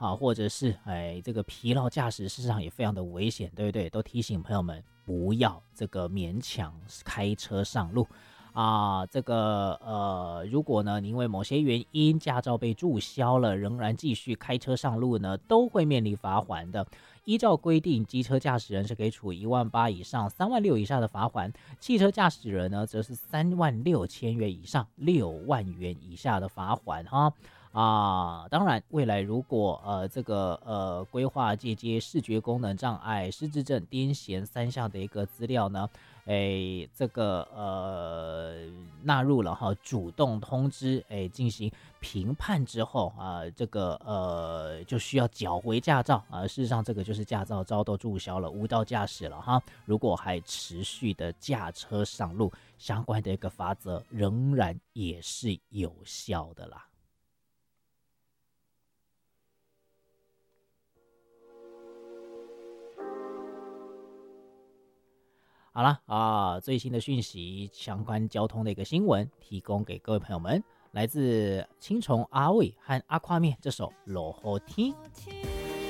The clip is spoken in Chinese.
或者是这个疲劳驾驶，事实上也非常的危险，对不对？都提醒朋友们不要这个勉强开车上路这个如果呢，你因为某些原因驾照被注销了，仍然继续开车上路呢，都会面临罚款的。依照规定，机车驾驶人是可以处18000以上36000以下的罚款，汽车驾驶人呢，则是36000元以上60000元以下的罚款当然，未来如果这个规划借接视觉功能障碍、失智症、癫痫3项的一个资料呢，这个纳入了主动通知进行评判之后这个就需要缴回驾照事实上这个就是驾照遭到注销了，无照驾驶了如果还持续的驾车上路，相关的一个罚则仍然也是有效的啦。好了最新的讯息，相关交通的一个新闻，提供给各位朋友们，来自青虫阿伟和阿夸面这首《落雨天》。